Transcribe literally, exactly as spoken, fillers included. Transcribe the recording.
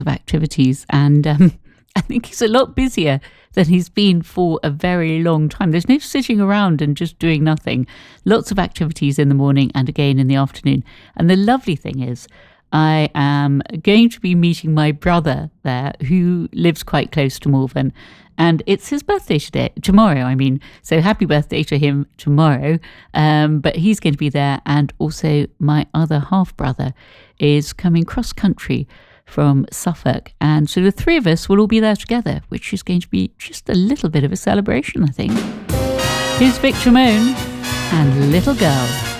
of activities, and um, I think he's a lot busier than he's been for a very long time. There's no sitting around and just doing nothing. Lots of activities in the morning and again in the afternoon. And the lovely thing is, I am going to be meeting my brother there, who lives quite close to Malvern, and it's his birthday today, tomorrow, I mean. So happy birthday to him tomorrow. Um, but he's going to be there, and also my other half-brother is coming cross-country from Suffolk. And so the three of us will all be there together, which is going to be just a little bit of a celebration, I think. Here's Victor Moan and Little Girl.